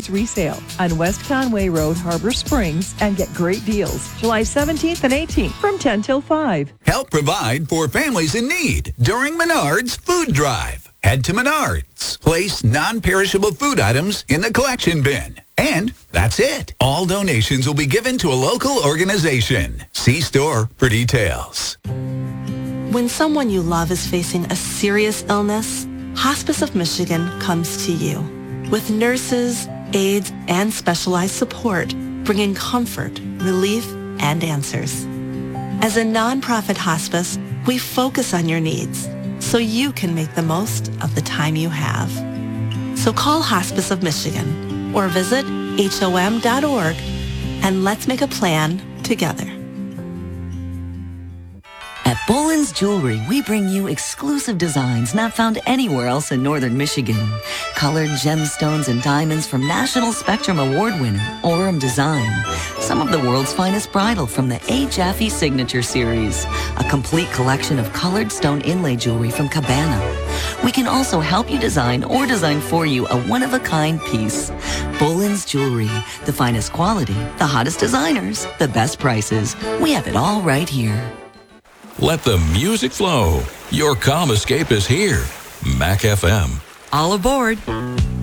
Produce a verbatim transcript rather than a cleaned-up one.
Jewelry's resale on West Conway Road, Harbor Springs, and get great deals July seventeenth and eighteenth from ten till five. Help provide for families in need during Menards Food Drive. Head to Menards. Place non-perishable food items in the collection bin. And that's it. All donations will be given to a local organization. See store for details. When someone you love is facing a serious illness, Hospice of Michigan comes to you with nurses, aides, and specialized support, bringing comfort, relief, and answers. As a nonprofit hospice, we focus on your needs so you can make the most of the time you have. So call Hospice of Michigan or visit H O M dot org and let's make a plan together. At Boland's Jewelry, we bring you exclusive designs not found anywhere else in northern Michigan. Colored gemstones and diamonds from National Spectrum Award winner Orem Design. Some of the world's finest bridal from the A. Jaffe Signature Series. A complete collection of colored stone inlay jewelry from Cabana. We can also help you design or design for you a one-of-a-kind piece. Boland's Jewelry. The finest quality, the hottest designers, the best prices. We have it all right here. Let the music flow. Your calm escape is here. Mac F M. All aboard.